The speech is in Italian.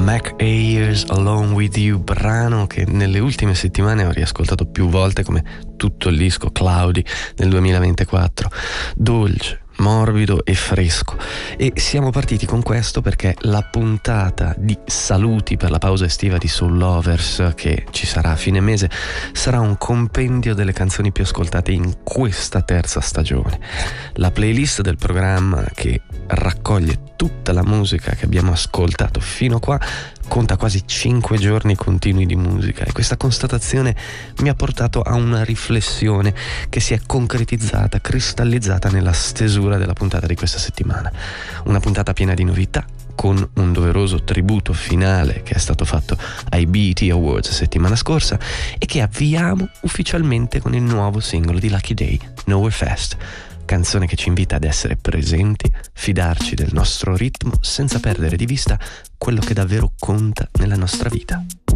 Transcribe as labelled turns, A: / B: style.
A: Mac Ayers Alone With You, brano che nelle ultime settimane ho riascoltato più volte, come tutto il disco Cloudy del 2024. Dolce, morbido e fresco. E siamo partiti con questo perché la puntata di saluti per la pausa estiva di Soul Lovers, che ci sarà a fine mese, sarà un compendio delle canzoni più ascoltate in questa terza stagione. La playlist del programma, che raccoglie tutta la musica che abbiamo ascoltato fino a qua, conta quasi 5 giorni continui di musica, e questa constatazione mi ha portato a una riflessione che si è concretizzata, cristallizzata nella stesura della puntata di questa settimana. Una puntata piena di novità, con un doveroso tributo finale che è stato fatto ai BET Awards settimana scorsa, e che avviamo ufficialmente con il nuovo singolo di Lucky Daye, Nowhere Fast. Canzone che ci invita ad essere presenti, fidarci del nostro ritmo senza perdere di vista quello che davvero conta nella nostra vita.